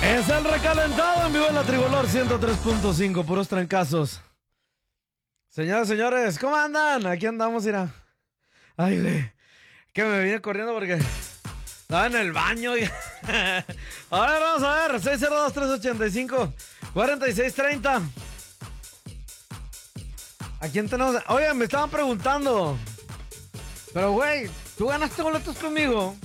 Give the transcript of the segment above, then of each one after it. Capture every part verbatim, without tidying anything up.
Es el recalentado en vivo en la Tricolor ciento tres punto cinco, puros trancazos. Señoras y señores, ¿cómo andan? Aquí andamos, mira. Ay, güey, que me vine corriendo porque estaba en el baño. Ahora vamos a ver, seis cero dos, tres ocho cinco, cuatro seis tres cero. ¿A quién tenemos? Oye, me estaban preguntando. Pero, güey, ¿tú ganaste boletos conmigo?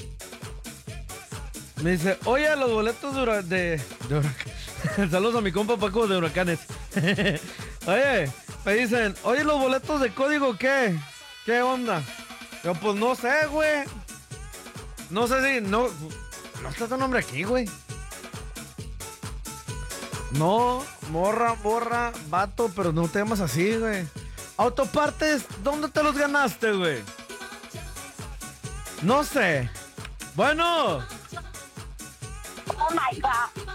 Me dice, oye, los boletos de, hura- de, de huracanes. Saludos a mi compa Paco de Huracanes. Oye, me dicen, oye, los boletos de código, ¿qué? ¿Qué onda? Yo, pues no sé, güey. No sé si, no, no está tu nombre aquí, güey. No, morra, morra, vato, pero no te llamas así, güey. Autopartes, ¿dónde te los ganaste, güey? No sé. Bueno. Oh my God.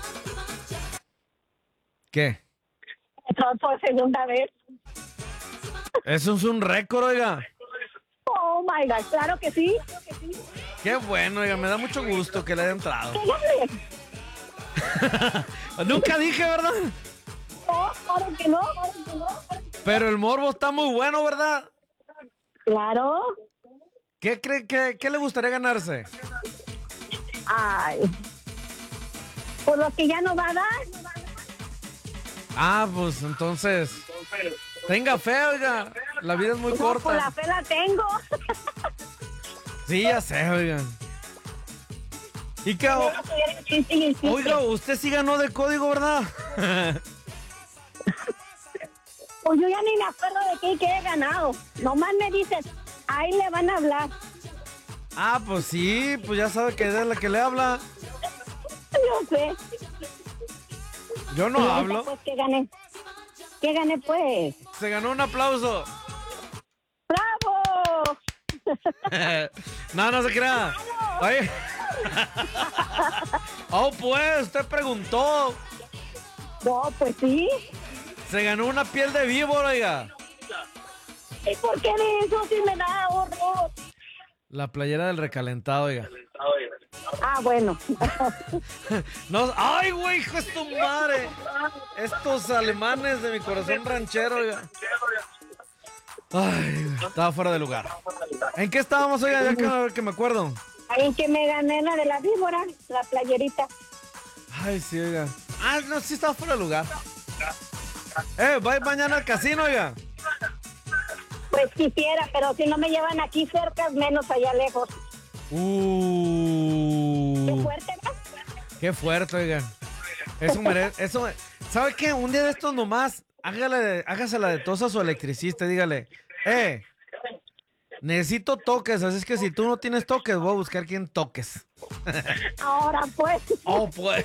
¿Qué? Entró por segunda vez. Eso es un récord, oiga. Oh my God, claro que sí. Qué bueno, oiga, me da mucho gusto que le haya entrado. Dígame. Nunca dije, ¿verdad? No, claro que no, claro que no. Pero el morbo está muy bueno, ¿verdad? Claro. ¿Qué cree que qué le gustaría ganarse? Ay. Por lo que ya no va a dar. Ah, pues entonces, tenga fe, oiga. La vida es muy No, por corta. la fe la tengo. Sí, ya sé, oiga. ¿Y qué? o- Sí, sí, sí. Oiga, usted sí ganó de código, ¿verdad? Pues yo ya ni me acuerdo de qué, qué he ganado. Nomás me dicen, ahí le van a hablar. Ah, pues sí, pues ya sabe que es la que le habla. Yo sé. Yo no Y ahorita, hablo. Pues que gané. ¿Qué gané, pues? Se ganó un aplauso. ¡Bravo! No, no se crea. Oye. Oh, pues, usted preguntó. No, pues sí. Se ganó una piel de víbora, oiga. ¿Y por qué de eso sí me da horror? La playera del recalentado, oiga. Ah, bueno. No, ay, güey, hijo de tu madre. Estos alemanes de mi corazón ranchero, oiga. Ay, estaba fuera de lugar. ¿En qué estábamos, oiga? Ya que, que me acuerdo. Ahí que me gané la de la víbora, la playerita. Ay, sí, oiga. Ah, no, sí estaba fuera de lugar. Eh, va a ir mañana al casino, oiga. Pues quisiera, pero si no me llevan aquí cerca, menos allá lejos. Uh. Qué fuerte, ¿no? Qué fuerte, oiga. Eso merece, eso, ¿sabe qué? Un día de estos nomás, hágale, hágasela de tos a su electricista y dígale, eh, necesito toques, así es que si tú no tienes toques, voy a buscar quién toques. Ahora pues. Oh, pues.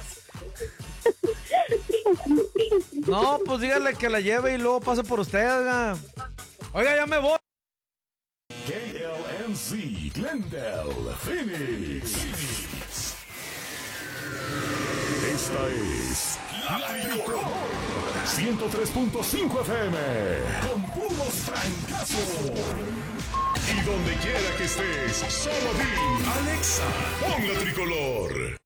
No, pues dígale que la lleve y luego pase por usted, oiga. Oiga, ya me voy. K L M C, Glendale, Phoenix. Esta es La Tricolor ciento tres punto cinco F M con puros francazos. Y donde quiera que estés, solo di Alexa, pon La Tricolor.